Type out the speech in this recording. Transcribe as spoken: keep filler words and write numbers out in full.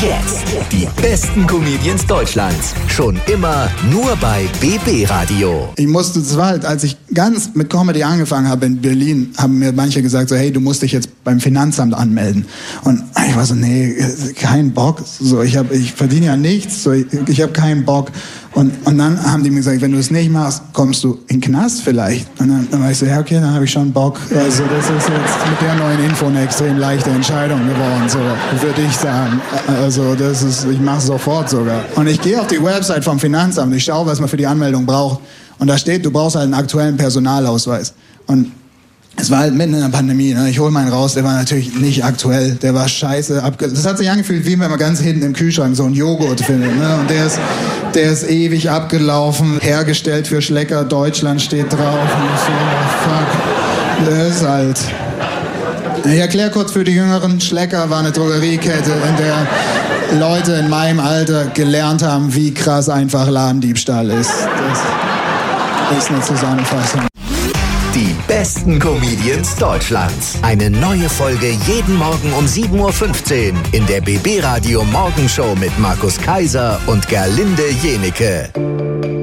Jetzt die besten Comedians Deutschlands. Schon immer nur bei B B Radio. Ich musste, das war halt, als ich ganz mit Comedy angefangen habe in Berlin, haben mir manche gesagt so, hey, du musst dich jetzt beim Finanzamt anmelden. Und ich war so, nee, kein Bock. So, ich habe, ich verdiene ja nichts. So, ich, ich habe keinen Bock. Und, und dann haben die mir gesagt, wenn du es nicht machst, kommst du in den Knast vielleicht. Und dann, dann war ich so, ja okay, dann habe ich schon Bock. Also das ist jetzt mit der neuen Info eine extrem leichte Entscheidung geworden, so würde ich sagen. Also das ist, ich mache es sofort sogar. Und ich gehe auf die Website vom Finanzamt, ich schaue, was man für die Anmeldung braucht. Und da steht, du brauchst halt einen aktuellen Personalausweis. Und es war halt mitten in der Pandemie, ne? Ich hole meinen raus, der war natürlich nicht aktuell, der war scheiße abge... Das hat sich angefühlt, wie wenn man ganz hinten im Kühlschrank so einen Joghurt findet, ne? Und der ist, der ist ewig abgelaufen, hergestellt für Schlecker, Deutschland steht drauf und so, fuck, der ist halt... Ich erkläre kurz für die Jüngeren, Schlecker war eine Drogeriekette, in der Leute in meinem Alter gelernt haben, wie krass einfach Ladendiebstahl ist. Das ist eine Zusammenfassung. Die besten Comedians Deutschlands. Eine neue Folge jeden Morgen um sieben Uhr fünfzehn in der B B Radio Morgenshow mit Markus Kaiser und Gerlinde Jenike.